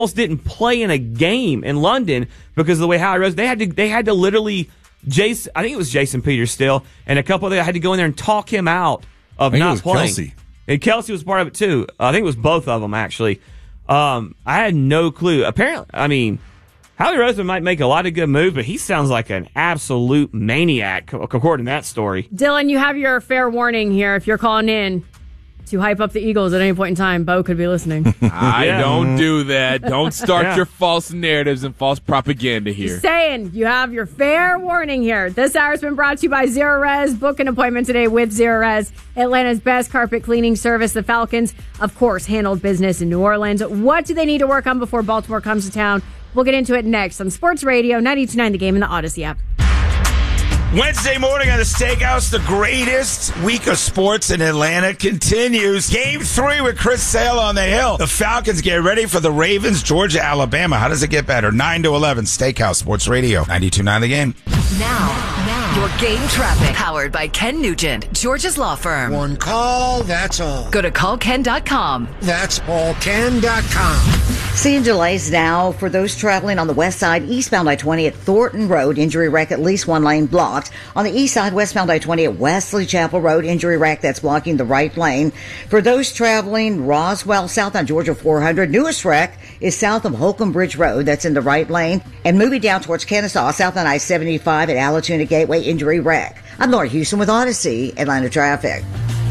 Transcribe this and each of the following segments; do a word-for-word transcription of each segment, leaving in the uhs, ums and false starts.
almost didn't play in a game in London because of the way Howie Roseman. They had to. They had to literally. Jason, I think it was Jason Peters still, and a couple of them had to go in there and talk him out of not playing. Kelce. And Kelce was part of it too. I think it was both of them actually. Um, I had no clue. Apparently, I mean, Howie Roseman might make a lot of good moves, but he sounds like an absolute maniac according to that story. Dylan, you have your fair warning here. If you're calling in to hype up the Eagles at any point in time, Bo could be listening. I Yeah. don't do that. Don't start Yeah. your false narratives and false propaganda here. Just saying, you have your fair warning here. This hour has been brought to you by Zerorez. Book an appointment today with Zerorez, Atlanta's best carpet cleaning service. The Falcons, of course, handled business in New Orleans. What do they need to work on before Baltimore comes to town? We'll get into it next on Sports Radio ninety-two point nine The Game in the Odyssey app. Wednesday morning on the Steakhouse, the greatest week of sports in Atlanta continues. Game three with Chris Sale on the hill. The Falcons get ready for the Ravens, Georgia, Alabama. How does it get better? nine to eleven, Steakhouse, Sports Radio, ninety-two point nine The Game. Now, now, your game traffic. Powered by Ken Nugent, Georgia's law firm. One call, that's all. Go to call ken dot com. That's all ken dot com. Seeing delays now for those traveling on the west side, eastbound I twenty at Thornton Road, injury wreck, at least one lane blocked. On the east side, westbound I twenty at Wesley Chapel Road, injury wreck that's blocking the right lane. For those traveling Roswell south on Georgia four hundred, newest wreck is south of Holcomb Bridge Road, that's in the right lane. And moving down towards Kennesaw, south on I seventy-five at Alatoona Gateway, injury wreck. I'm Laura Houston with Odyssey, Atlanta Traffic.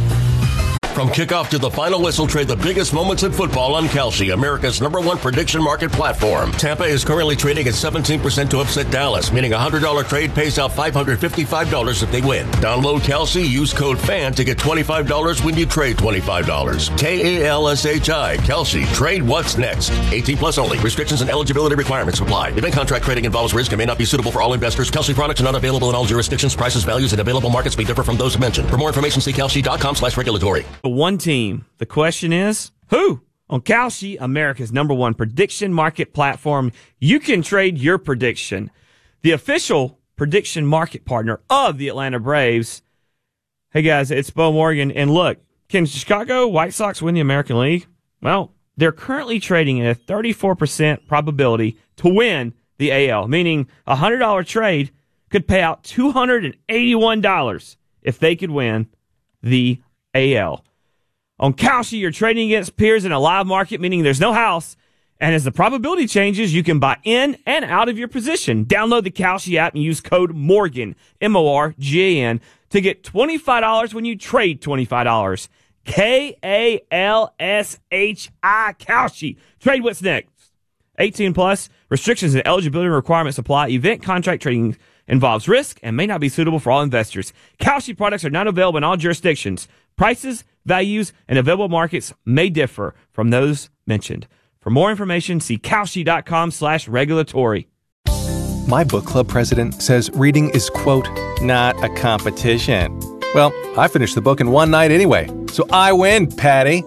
From kickoff to the final whistle, trade the biggest moments in football on Kalshi, America's number one prediction market platform. Tampa is currently trading at seventeen percent to upset Dallas, meaning a one hundred dollars trade pays out five hundred fifty-five dollars if they win. Download Kalshi, use code FAN to get twenty-five dollars when you trade twenty-five dollars. K A L S H I, Kalshi. Trade what's next. eighteen plus only. Restrictions and eligibility requirements apply. Event contract trading involves risk and may not be suitable for all investors. Kalshi products are not available in all jurisdictions. Prices, values, and available markets may differ from those mentioned. For more information, see kalshi dot com slash regulatory. One team. The question is, who? On Kalshi, America's number one prediction market platform, you can trade your prediction. The official prediction market partner of the Atlanta Braves. Hey guys, it's Bo Morgan. And look, can Chicago White Sox win the American League? Well, they're currently trading at a thirty-four percent probability to win the A L, meaning a one hundred dollars trade could pay out two hundred eighty-one dollars if they could win the A L. On Kalshi, you're trading against peers in a live market, meaning there's no house. And as the probability changes, you can buy in and out of your position. Download the Kalshi app and use code Morgan, M O R G A N, to get twenty-five dollars when you trade twenty-five dollars. K A L S H I, Kalshi. Trade what's next. eighteen plus, restrictions and eligibility requirements apply. Event contract trading involves risk and may not be suitable for all investors. Kalshi products are not available in all jurisdictions. Prices, values, and available markets may differ from those mentioned. For more information, see kalshi dot com slash regulatory. My book club president says reading is, quote, not a competition. Well, I finished the book in one night anyway, so I win, Patty.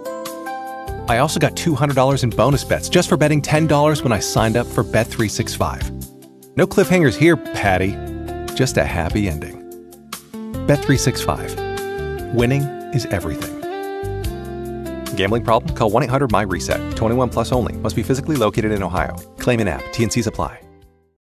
I also got two hundred dollars in bonus bets just for betting ten dollars when I signed up for Bet three sixty-five. No cliffhangers here, Patty. Just a happy ending. Bet three sixty-five. Winning is everything. Gambling problem? Call one eight hundred M Y RESET. twenty-one plus only. Must be physically located in Ohio. Claim in app. T and C's apply.